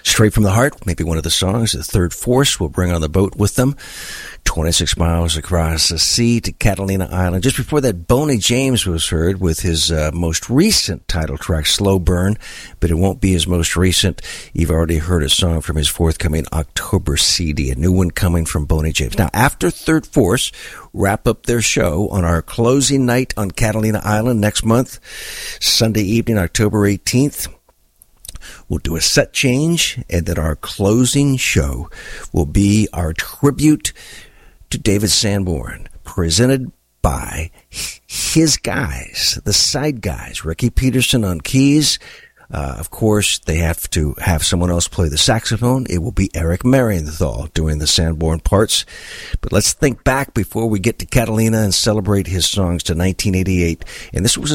Straight from the Heart, maybe one of the songs. The Third Force will bring on the boat with them. 26 miles across the sea to Catalina Island. Just before that, Boney James was heard with his most recent title track, Slow Burn, but it won't be his most recent. You've already heard a song from his forthcoming October CD, a new one coming from Boney James. Now, after Third Force wrap up their show on our closing night on Catalina Island next month, Sunday evening, October 18th, we'll do a set change, and then our closing show will be our tribute to David Sanborn, presented by his guys, the side guys, Ricky Peterson on keys. Of course, they have to have someone else play the saxophone. It will be Eric Marienthal doing the Sanborn parts. But let's think back before we get to Catalina and celebrate his songs to 1988. And this was